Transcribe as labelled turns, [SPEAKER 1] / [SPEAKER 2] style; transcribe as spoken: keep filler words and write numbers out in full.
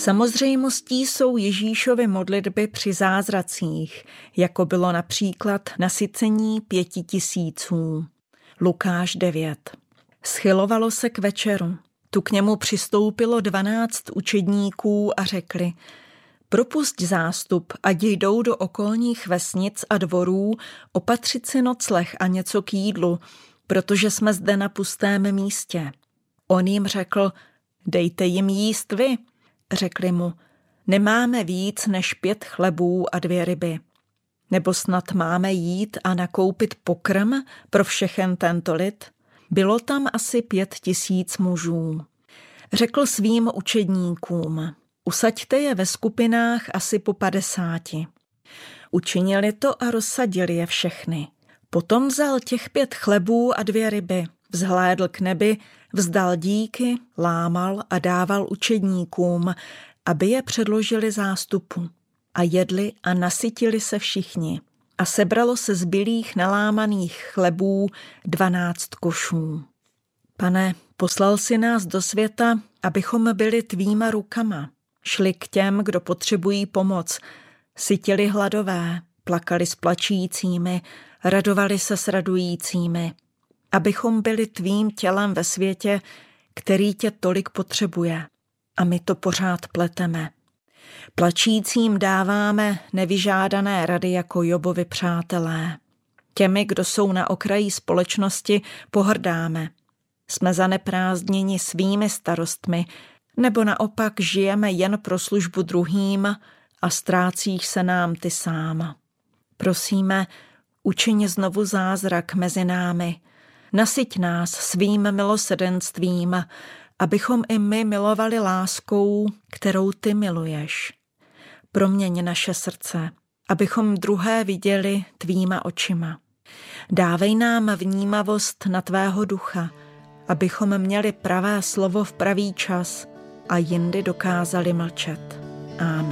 [SPEAKER 1] Samozřejmostí jsou Ježíšovy modlitby při zázracích, jako bylo například nasycení pěti tisíců. Lukáš devět. Schylovalo se k večeru. Tu k němu přistoupilo dvanáct učedníků a řekli: Propusť zástup, ať jdou do okolních vesnic a dvorů opatřit si nocleh a něco k jídlu, protože jsme zde na pustém místě. On jim řekl: Dejte jim jíst vy. Řekli mu: Nemáme víc než pět chlebů a dvě ryby. Nebo snad máme jít a nakoupit pokrm pro všechen tento lid? Bylo tam asi pět tisíc mužů. Řekl svým učedníkům: Usaďte je ve skupinách asi po padesáti. Učinili to a rozsadili je všechny. Potom vzal těch pět chlebů a dvě ryby, vzhlédl k nebi, vzdal díky, lámal a dával učedníkům, aby je předložili zástupu. A jedli a nasytili se všichni. A sebralo se zbylých nalámaných chlebů dvanáct košů. Pane, poslal si nás do světa, abychom byli tvýma rukama. Šli k těm, kdo potřebují pomoc, sytili hladové, plakali s plačícími, radovali se s radujícími, abychom byli tvým tělem ve světě, který tě tolik potřebuje. A my to pořád pleteme. Plačícím dáváme nevyžádané rady jako Jobovi přátelé. Těmi, kdo jsou na okraji společnosti, pohrdáme. Jsme zaneprázdněni svými starostmi, nebo naopak žijeme jen pro službu druhým a ztrácíš se nám ty sám. Prosíme, učiň znovu zázrak mezi námi. Nasyť nás svým milosrdenstvím, abychom i my milovali láskou, kterou ty miluješ. Proměň naše srdce, abychom druhé viděli tvýma očima. Dávej nám vnímavost na tvého ducha, abychom měli pravé slovo v pravý čas a jindy dokázali mlčet. Amen.